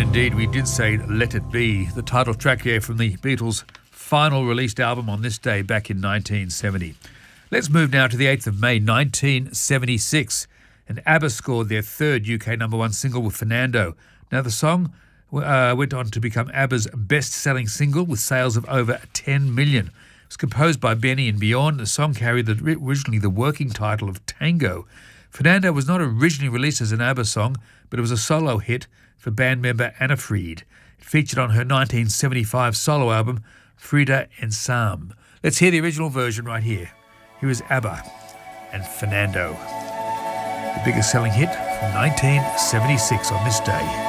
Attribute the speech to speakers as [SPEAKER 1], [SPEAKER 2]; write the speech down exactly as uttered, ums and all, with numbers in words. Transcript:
[SPEAKER 1] indeed, we did say Let It Be, the title track here from the Beatles' final released album on this day back in nineteen seventy. Let's move now to the eighth of May, nineteen seventy-six, and ABBA scored their third U K number one single with Fernando. Now, the song uh, went on to become ABBA's best-selling single with sales of over ten million. It was composed by Benny and Bjorn. The song carried the, originally the working title of Tango. Fernando was not originally released as an ABBA song, but it was a solo hit for band member Anna Fried. It featured on her nineteen seventy-five solo album, Frida and Sam. Let's hear the original version right here. Here is ABBA and Fernando, the biggest selling hit from nineteen seventy-six on this day.